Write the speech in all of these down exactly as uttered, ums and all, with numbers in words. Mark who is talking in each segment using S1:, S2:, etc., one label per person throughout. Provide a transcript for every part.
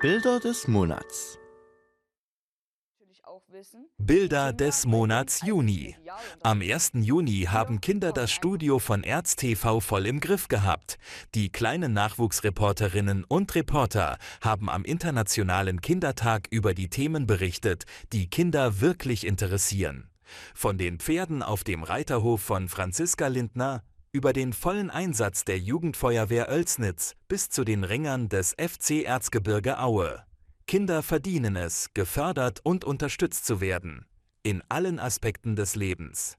S1: Bilder des Monats.
S2: Bilder des Monats Juni. Am ersten Juni haben Kinder das Studio von Erz T V voll im Griff gehabt. Die kleinen Nachwuchsreporterinnen und Reporter haben am Internationalen Kindertag über die Themen berichtet, die Kinder wirklich interessieren. Von den Pferden auf dem Reiterhof von Franziska Lindner über den vollen Einsatz der Jugendfeuerwehr Oelsnitz bis zu den Ringern des F C Erzgebirge Aue. Kinder verdienen es, gefördert und unterstützt zu werden. In allen Aspekten des Lebens.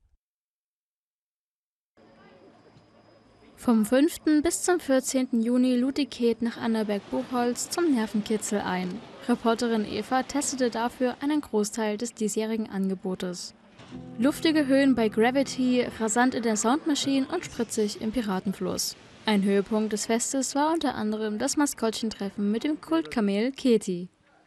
S3: Vom fünften bis zum vierzehnten Juni lud die Käth nach Annaberg-Buchholz zum Nervenkitzel ein. Reporterin Eva testete dafür einen Großteil des diesjährigen Angebotes. Luftige Höhen bei Gravity, rasant in der Soundmaschine und spritzig im Piratenfluss. Ein Höhepunkt des Festes war unter anderem das Maskottchentreffen mit dem Kultkamel Keti.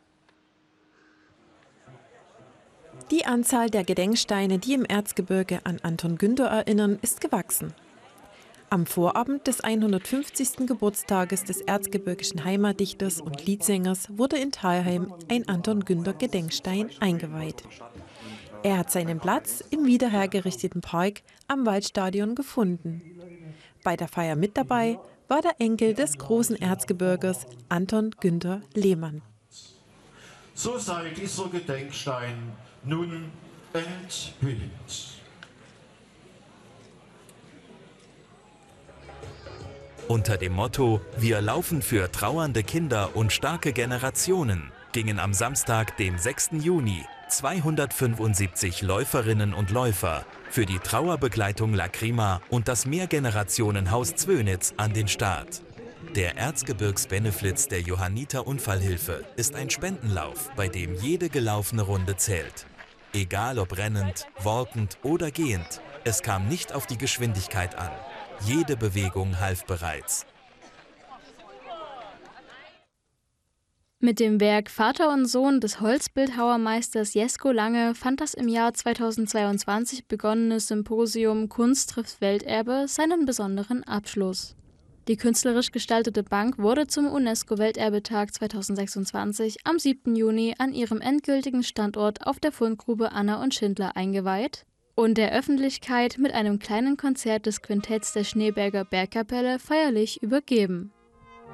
S4: Die Anzahl der Gedenksteine, die im Erzgebirge an Anton Günther erinnern, ist gewachsen. Am Vorabend des hundertfünfzigsten Geburtstages des erzgebirgischen Heimatdichters und Liedsängers wurde in Thalheim ein Anton Günther Gedenkstein eingeweiht. Er hat seinen Platz im wiederhergerichteten Park am Waldstadion gefunden. Bei der Feier mit dabei war der Enkel des großen Erzgebirgers, Anton Günther Lehmann.
S5: So sei dieser Gedenkstein nun enthüllt.
S2: Unter dem Motto „Wir laufen für trauernde Kinder und starke Generationen“ gingen am Samstag, dem sechsten Juni, zweihundertfünfundsiebzig Läuferinnen und Läufer für die Trauerbegleitung Lacrima und das Mehrgenerationenhaus Zwönitz an den Start. Der Erzgebirgsbeneflitz der Johanniter Unfallhilfe ist ein Spendenlauf, bei dem jede gelaufene Runde zählt. Egal ob rennend, walkend oder gehend, es kam nicht auf die Geschwindigkeit an. Jede Bewegung half bereits.
S3: Mit dem Werk Vater und Sohn des Holzbildhauermeisters Jesko Lange fand das im Jahr zweitausendzweiundzwanzig begonnene Symposium Kunst trifft Welterbe seinen besonderen Abschluss. Die künstlerisch gestaltete Bank wurde zum UNESCO-Welterbetag zweitausendsechsundzwanzig am siebten Juni an ihrem endgültigen Standort auf der Fundgrube Anna und Schindler eingeweiht und der Öffentlichkeit mit einem kleinen Konzert des Quintetts der Schneeberger Bergkapelle feierlich übergeben.